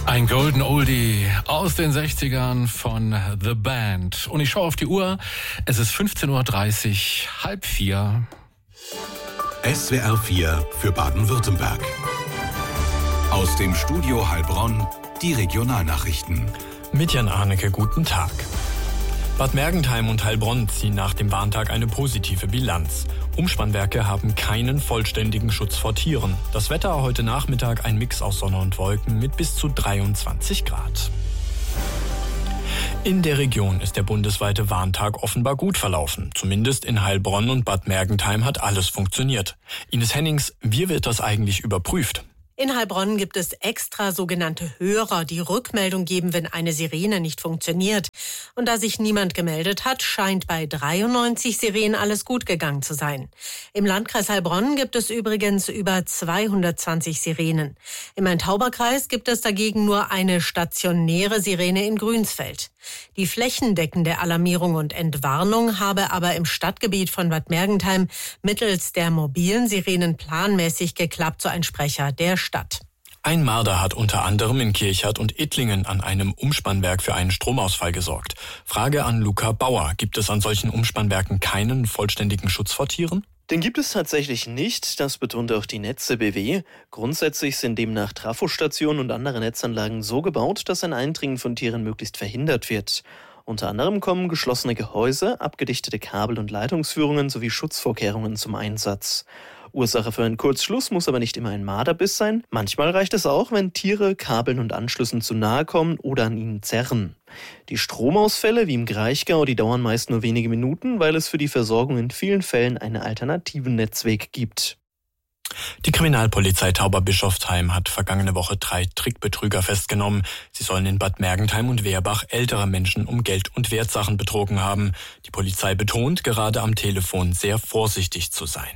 Ein Golden Oldie aus den 60ern von The Band. Und ich schaue auf die Uhr. Es ist 15.30 Uhr, halb vier. SWR 4 für Baden-Württemberg. Aus dem Studio Heilbronn die Regionalnachrichten. Mit Jan Arnecke, guten Tag. Bad Mergentheim und Heilbronn ziehen nach dem Warntag eine positive Bilanz. Umspannwerke haben keinen vollständigen Schutz vor Tieren. Das Wetter heute Nachmittag ein Mix aus Sonne und Wolken mit bis zu 23 Grad. In der Region ist der bundesweite Warntag offenbar gut verlaufen. Zumindest in Heilbronn und Bad Mergentheim hat alles funktioniert. Ines Hennings, wie wird das eigentlich überprüft? In Heilbronn gibt es extra sogenannte Hörer, die Rückmeldung geben, wenn eine Sirene nicht funktioniert. Und da sich niemand gemeldet hat, scheint bei 93 Sirenen alles gut gegangen zu sein. Im Landkreis Heilbronn gibt es übrigens über 220 Sirenen. Im Main-Tauber-Kreis gibt es dagegen nur eine stationäre Sirene in Grünsfeld. Die flächendeckende Alarmierung und Entwarnung habe aber im Stadtgebiet von Bad Mergentheim mittels der mobilen Sirenen planmäßig geklappt, so ein Sprecher der Stadt. Ein Marder hat unter anderem in Kirchhardt und Ittlingen an einem Umspannwerk für einen Stromausfall gesorgt. Frage an Luca Bauer. Gibt es an solchen Umspannwerken keinen vollständigen Schutz vor Tieren? Den gibt es tatsächlich nicht, das betont auch die Netze BW. Grundsätzlich sind demnach Trafostationen und andere Netzanlagen so gebaut, dass ein Eindringen von Tieren möglichst verhindert wird. Unter anderem kommen geschlossene Gehäuse, abgedichtete Kabel- und Leitungsführungen sowie Schutzvorkehrungen zum Einsatz. Ursache für einen Kurzschluss muss aber nicht immer ein Marderbiss sein. Manchmal reicht es auch, wenn Tiere Kabeln und Anschlüssen zu nahe kommen oder an ihnen zerren. Die Stromausfälle wie im Kraichgau, die dauern meist nur wenige Minuten, weil es für die Versorgung in vielen Fällen einen alternativen Netzweg gibt. Die Kriminalpolizei Tauberbischofsheim hat vergangene Woche 3 Trickbetrüger festgenommen. Sie sollen in Bad Mergentheim und Werbach ältere Menschen um Geld und Wertsachen betrogen haben. Die Polizei betont, gerade am Telefon sehr vorsichtig zu sein.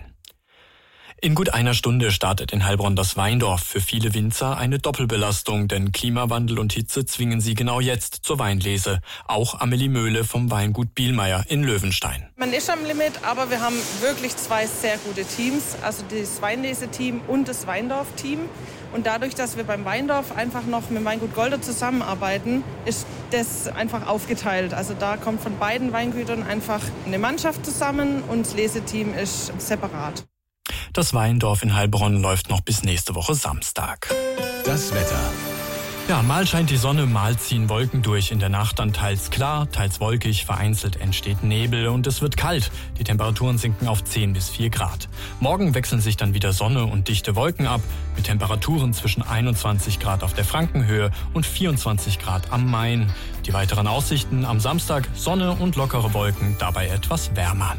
In gut einer Stunde startet in Heilbronn das Weindorf. Für viele Winzer eine Doppelbelastung, denn Klimawandel und Hitze zwingen sie genau jetzt zur Weinlese. Auch Amelie Möhle vom Weingut Bielmeier in Löwenstein. Man ist am Limit, aber wir haben wirklich 2 sehr gute Teams, also das Weinleseteam und das Weindorf-Team. Und dadurch, dass wir beim Weindorf einfach noch mit dem Weingut Golder zusammenarbeiten, ist das einfach aufgeteilt. Also da kommt von beiden Weingütern einfach eine Mannschaft zusammen und das Leseteam ist separat. Das Weindorf in Heilbronn läuft noch bis nächste Woche Samstag. Das Wetter. Ja, mal scheint die Sonne, mal ziehen Wolken durch. In der Nacht dann teils klar, teils wolkig, vereinzelt entsteht Nebel und es wird kalt. Die Temperaturen sinken auf 10 bis 4 Grad. Morgen wechseln sich dann wieder Sonne und dichte Wolken ab, mit Temperaturen zwischen 21 Grad auf der Frankenhöhe und 24 Grad am Main. Die weiteren Aussichten am Samstag: Sonne und lockere Wolken, dabei etwas wärmer.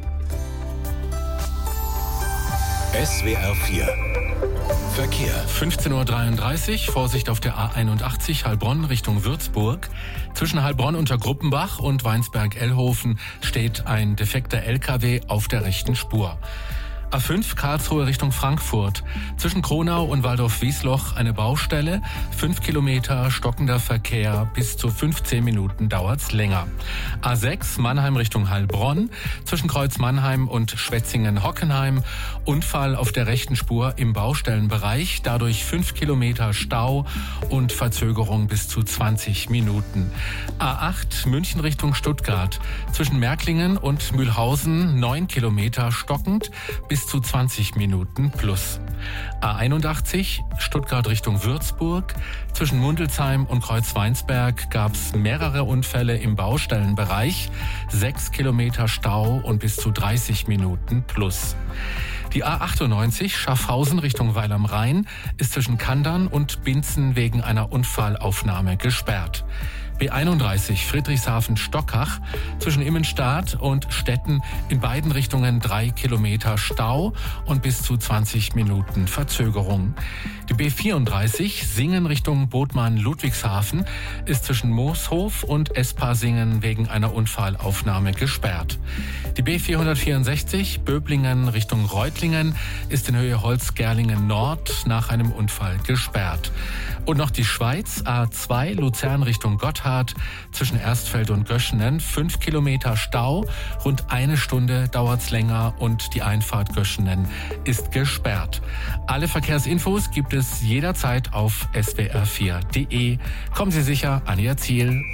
SWR 4 Verkehr. 15.33 Uhr, Vorsicht auf der A81 Heilbronn Richtung Würzburg. Zwischen Heilbronn unter Gruppenbach und Weinsberg-Ellhofen steht ein defekter LKW auf der rechten Spur. A5 Karlsruhe Richtung Frankfurt. Zwischen Kronau und Waldorf-Wiesloch eine Baustelle. 5 Kilometer stockender Verkehr. Bis zu 15 Minuten dauert's länger. A6 Mannheim Richtung Heilbronn. Zwischen Kreuz Mannheim und Schwetzingen-Hockenheim. Unfall auf der rechten Spur im Baustellenbereich. Dadurch 5 Kilometer Stau und Verzögerung bis zu 20 Minuten. A8 München Richtung Stuttgart. Zwischen Märklingen und Mühlhausen 9 Kilometer stockend bis zu 20 Minuten plus. A81 Stuttgart Richtung Würzburg. Zwischen Mundelsheim und Kreuzweinsberg gab es mehrere Unfälle im Baustellenbereich. 6 Kilometer Stau und bis zu 30 Minuten plus. Die A98 Schaffhausen Richtung Weil am Rhein ist zwischen Kandern und Binzen wegen einer Unfallaufnahme gesperrt. B31 Friedrichshafen-Stockach zwischen Immenstadt und Stetten in beiden Richtungen 3 Kilometer Stau und bis zu 20 Minuten Verzögerung. Die B34 Singen Richtung Bodmann-Ludwigshafen ist zwischen Mooshof und Espasingen wegen einer Unfallaufnahme gesperrt. Die B464 Böblingen Richtung Reutlingen ist in Höhe Holzgerlingen Nord nach einem Unfall gesperrt. Und noch die Schweiz A2 Luzern Richtung Gotthard Einfahrt zwischen Erstfeld und Göschenen 5 Kilometer Stau. Rund eine Stunde dauert's länger und die Einfahrt Göschenen ist gesperrt. Alle Verkehrsinfos gibt es jederzeit auf swr4.de. Kommen Sie sicher an Ihr Ziel.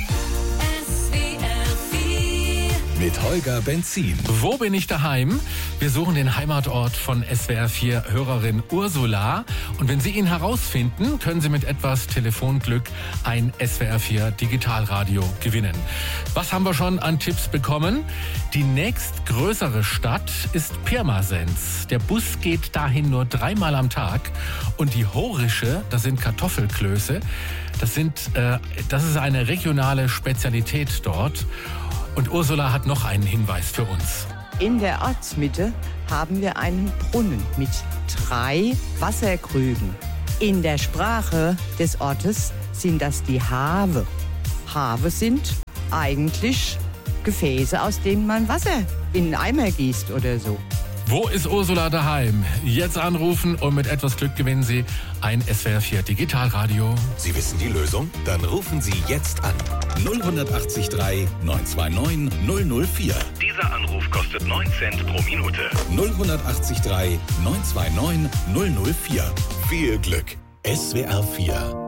Mit Holger Benzin. Wo bin ich daheim? Wir suchen den Heimatort von SWR4-Hörerin Ursula. Und wenn Sie ihn herausfinden, können Sie mit etwas Telefonglück ein SWR4 Digitalradio gewinnen. Was haben wir schon an Tipps bekommen? Die nächstgrößere Stadt ist Pirmasens. Der Bus geht dahin nur 3-mal am Tag. Und die Horische, das sind Kartoffelklöße. Das ist eine regionale Spezialität dort. Und Ursula hat noch einen Hinweis für uns. In der Ortsmitte haben wir einen Brunnen mit 3 Wasserkrügen. In der Sprache des Ortes sind das die Have. Have sind eigentlich Gefäße, aus denen man Wasser in einen Eimer gießt oder so. Wo ist Ursula daheim? Jetzt anrufen und mit etwas Glück gewinnen Sie ein SWR4 Digitalradio. Sie wissen die Lösung? Dann rufen Sie jetzt an. 0183 929 004. Dieser Anruf kostet 9 Cent pro Minute. 0183 929 004. Viel Glück. SWR4